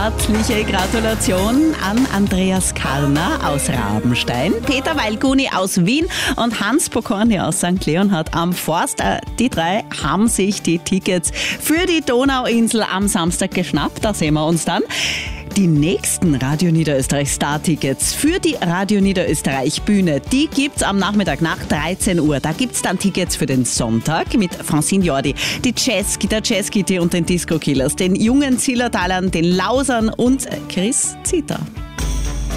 herzliche Gratulation an Andreas Karner aus Rabenstein, Peter Weilguni aus Wien und Hans Pokorny aus St. Leonhard am Forst. Die drei haben sich die Tickets für die Donauinsel am Samstag geschnappt. Da sehen wir uns dann. Die nächsten Radio Niederösterreich Star-Tickets für die Radio Niederösterreich Bühne, die gibt's am Nachmittag nach 13 Uhr. Da gibt's dann Tickets für den Sonntag mit Francine Jordi, die der Jazz Kitty und den Disco Killers, den jungen Zillertalern, den Lausern und Chris Zita.